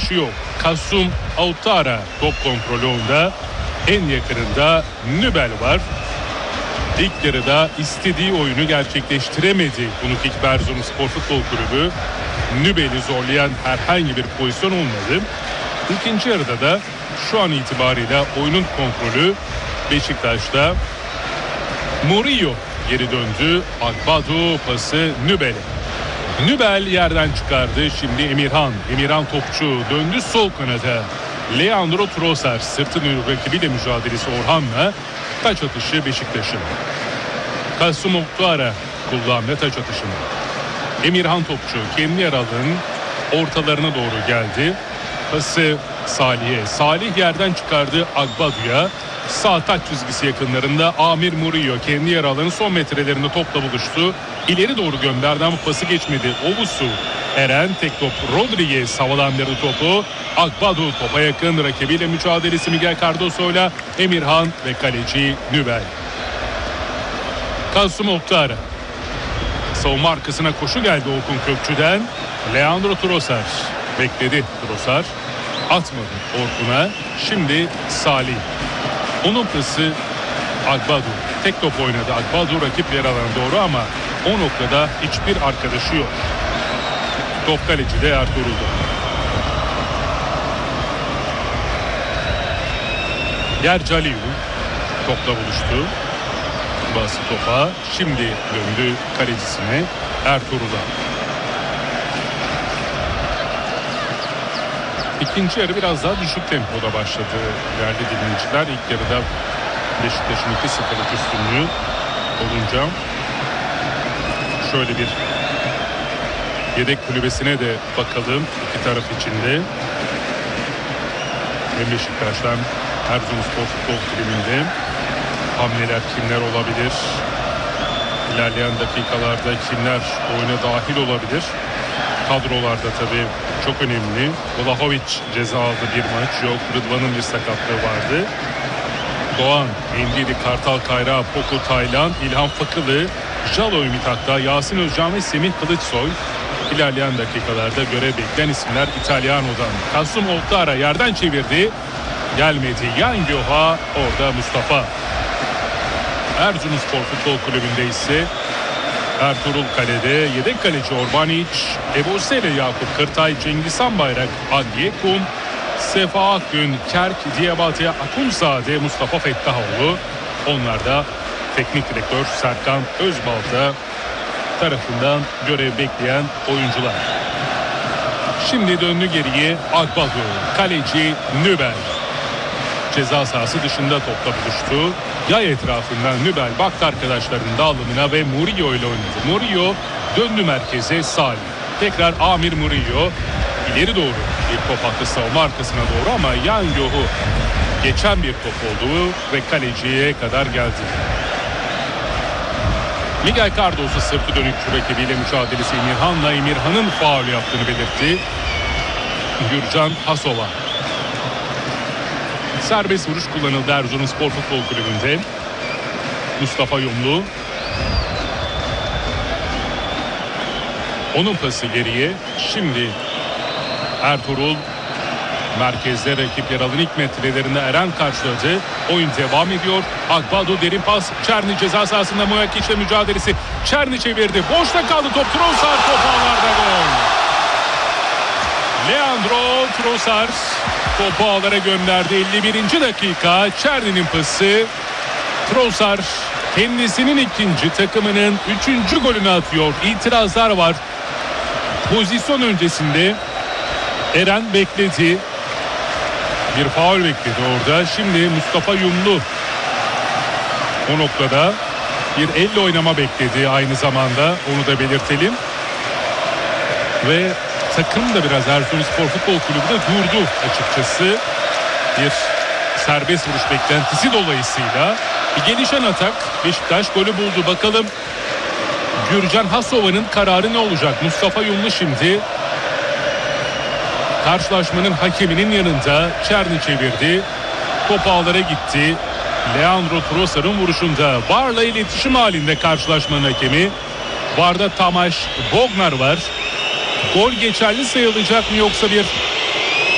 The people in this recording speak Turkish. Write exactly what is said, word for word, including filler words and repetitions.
arkadaşı yok. Kasum Autara top kontrolü onda. En yakınında Nübel var. İlk yarıda istediği oyunu gerçekleştiremedi Unukik Erzurumspor Futbol Kulübü. Nübel'i zorlayan herhangi bir pozisyon olmadı. İkinci yarıda da şu an itibarıyla oyunun kontrolü Beşiktaş'ta. Murillo geri döndü. Agbadu pası Nübel'e. Nübel yerden çıkardı. Şimdi Emirhan. Emirhan topçu döndü sol kanada. Leandro Trossard sırtını rakibiyle mücadelesi Orhan'la. Taç atışı Beşiktaş'ın. Kasım Oktuara kullandı taç atışını. Emirhan topçu kendi yer alanının ortalarına doğru geldi. Pası Salih'e. Salih yerden çıkardı Agbadu'ya. Sağ taç çizgisi yakınlarında Amir Murillo kendi yer alanının son metrelerinde topla buluştu. İleri doğru gönderdi ama pası geçmedi. Ovusu Eren tek top Rodriguez havalandırdı topu. Agbadu topa yakın, rakibiyle mücadelesi Miguel Cardoso'yla Emirhan ve kaleci Nübel. Kasım Oktar. Savunma arkasına koşu geldi Orkun Kökçü'den. Leandro Trossard bekledi. Trossard atmadı Orkun'a. Şimdi Salih. Onun pası Agbadu. Tek top oynadı Agbadu rakip yer alanına doğru ama o noktada hiçbir arkadaşı yok. Top kaleci de Ertuğrul'da. Yercaliu topla buluştu. Bası topa. Şimdi döndü kalecisine Ertuğrul'a. İkinci yarı biraz daha düşük tempoda başladı değerli dinleyiciler. İlk yarıda Beşiktaş'ın iki sıfırlık üstünlüğü olunca şöyle bir yedek kulübesine de bakalım iki taraf içinde. Hem Beşiktaş'tan Erzurumspor Futbol Kulübü'nde hamleler kimler olabilir? İlerleyen dakikalarda kimler oyuna dahil olabilir? Kadrolarda tabii çok önemli. Vlahovic ceza aldı, bir maç yok. Rıdvan'ın bir sakatlığı vardı. Doğan, Endidi, Kartal Kayra, Poku Taylan, İlhan Fakılı, Jalo Ümit Akdağ, Yasin Özcan ve Semih Kılıçsoy. İlerleyen dakikalarda görev bekleyen isimler İtalyano'dan. Kasım Oktara yerden çevirdi. Gelmedi. Yan Göha, orada Mustafa. Erzurumspor Futbol Kulübü'nde ise Ertuğrul kalede, yedek kaleci Orbanic, Ebosele Yakup Kırtay, Cengiz Han Bayrak, Adliye Kum, Sefa Akgün, Kerk, Diabate, Akunzade, Mustafa Fettahoğlu. Onlar da teknik direktör Serkan Özbalta tarafından görev bekleyen oyuncular. Şimdi döndü geriye Agbadu, kaleci Nübel. Ceza sahası dışında topla buluştu. Yay etrafından Nübel baktı arkadaşlarının dağılımına ve Murillo ile oynadı. Murillo döndü merkeze, Salih. Tekrar Amir Murillo ileri doğru bir top attı savunma arkasına doğru ama yan yohu geçen bir top olduğu ve kaleciye kadar geldi. Miguel Cardoso sırtı dönük rakibiyle mücadelesi Emirhan'la Emirhan'ın faul yaptığını belirtti. Gürcan Hasova. Serbest vuruş kullanıldı Erzurumspor Futbol Kulübü'nde. Mustafa Yumlu. Onun pası geriye. Şimdi Ertuğrul merkezde rakip yer alan ilk metrelerinde Eren karşıladı. Oyun devam ediyor. Agbadu derin pas. Çerni ceza sahasında Moyakiç'le mücadelesi. Çerni çevirdi. Boşta kaldı top. Trossard top ağlarda gol. Leandro Trossard topu ağlara gönderdi. elli birinci dakika. Çerni'nin pası. Trossard kendisinin ikinci, takımının üçüncü golünü atıyor. İtirazlar var. Pozisyon öncesinde Eren bekledi. Bir faul bekledi orada. Şimdi Mustafa Yumlu o noktada bir elle oynama bekledi aynı zamanda. Onu da belirtelim. Ve takım da biraz Erzurumspor Futbol Kulübü de durdu açıkçası. Bir serbest vuruş beklentisi dolayısıyla bir gelişen atak. Beşiktaş golü buldu. Bakalım Gürcan Hasova'nın kararı ne olacak? Mustafa Yumlu şimdi karşılaşmanın hakeminin yanında. Çerni çevirdi. Top ağlara gitti. Leandro Trossard'ın vuruşunda. VAR'la iletişim halinde karşılaşmanın hakemi. VAR'da Tamaş Bognar var. Gol geçerli sayılacak mı yoksa bir